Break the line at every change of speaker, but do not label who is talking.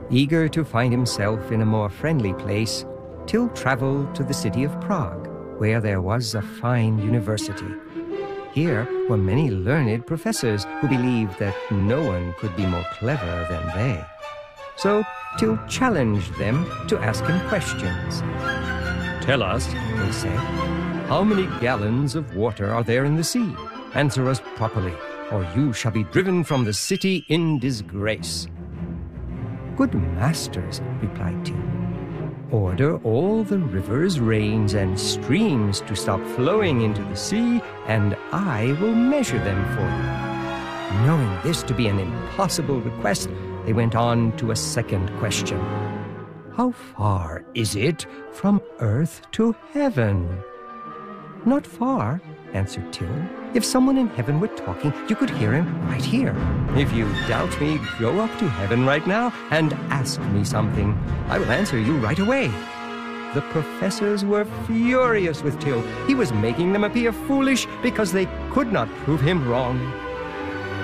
Eager to find himself in a more friendly place, Till traveled to the city of Prague, where there was a fine university. Here were many learned professors who believed that no one could be more clever than they. So Till challenged them to ask him questions. "Tell us," they said, "how many gallons of water are there in the sea? Answer us properly, or you shall be driven from the city in disgrace." "Good masters," replied Till, "order all the rivers, rains, and streams to stop flowing into the sea, and I will measure them for you." Knowing this to be an impossible request, they went on to a second question. "How far is it from earth to heaven?" "Not far," answered Till. "If someone in heaven were talking, you could hear him right here. If you doubt me, go up to heaven right now and ask me something. I will answer you right away." The professors were furious with Till. He was making them appear foolish because they could not prove him wrong.